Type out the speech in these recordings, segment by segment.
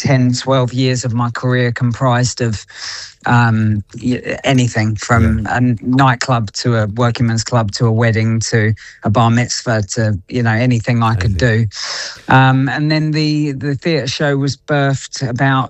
10, 12 years of my career comprised of anything from a nightclub to a working men's club to a wedding to a bar mitzvah to, anything I could do. And then the theatre show was birthed about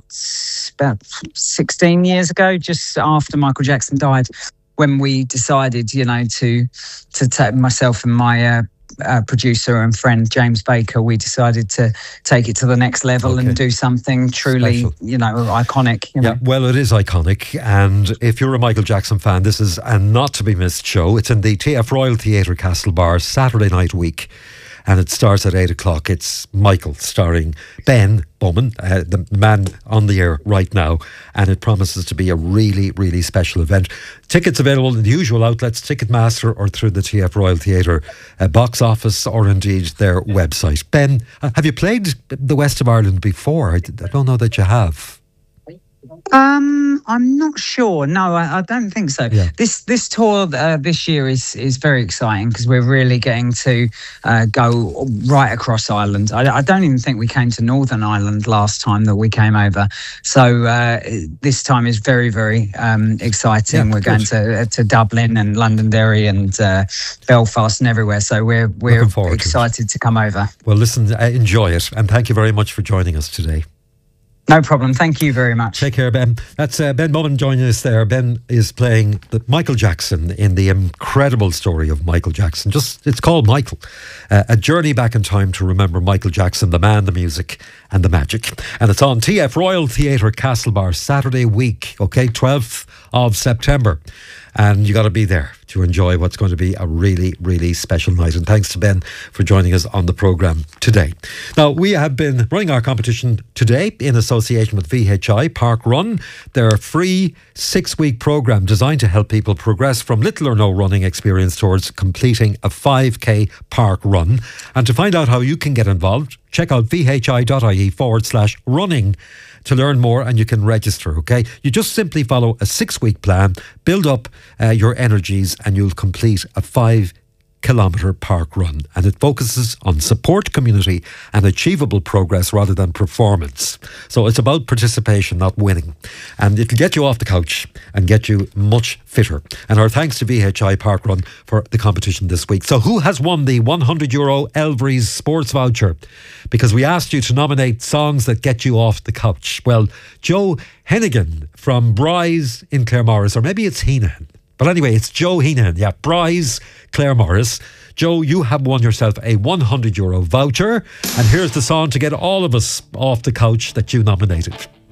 16 years ago, just after Michael Jackson died, when we decided, to take myself and my producer and friend James Baker, we decided to take it to the next level and do something truly, iconic. Yeah, well, it is iconic. And if you're a Michael Jackson fan, this is a not to be missed show. It's in the TF Royal Theatre Castlebar, Saturday night week. And it starts at 8 o'clock. It's Michael starring Ben Bowman, the man on the air right now. And it promises to be a really, really special event. Tickets available in the usual outlets, Ticketmaster or through the TF Royal Theatre box office or indeed their website. Ben, have you played the West of Ireland before? I don't know that you have. I'm not sure. No, I don't think so. Yeah. This tour this year is very exciting because we're really getting to go right across Ireland. I don't even think we came to Northern Ireland last time that we came over. So this time is very, very exciting. We're going to Dublin and Londonderry and Belfast and everywhere. So we're excited to come over. Well, listen, enjoy it, and thank you very much for joining us today. No problem. Thank you very much. Take care, Ben. That's Ben Bowman joining us there. Ben is playing Michael Jackson in the incredible story of Michael Jackson. It's called Michael. A journey back in time to remember Michael Jackson, the man, the music and the magic. And it's on TF Royal Theatre Castlebar Saturday week, 12th of September. And you got to be there to enjoy what's going to be a really, really special night. And thanks to Ben for joining us on the programme today. Now, we have been running our competition today in association with VHI Park Run. Their free 6-week programme designed to help people progress from little or no running experience towards completing a 5k park run. And to find out how you can get involved, check out vhi.ie/running to learn more, and you can register, okay? You just simply follow a 6-week plan, build up your energies, and you'll complete a 5-kilometre park run. And it focuses on support, community and achievable progress rather than performance. So it's about participation, not winning. And it'll get you off the couch and get you much fitter. And our thanks to VHI Park Run for the competition this week. So who has won the €100 Elvery's sports voucher? Because we asked you to nominate songs that get you off the couch. Well, Joe Hennigan from Bry's in Claremorris, or maybe it's Heenan. But anyway, it's Joe Heenan. Yeah, Bry's, Claremorris. Joe, you have won yourself a €100 voucher. And here's the song to get all of us off the couch that you nominated.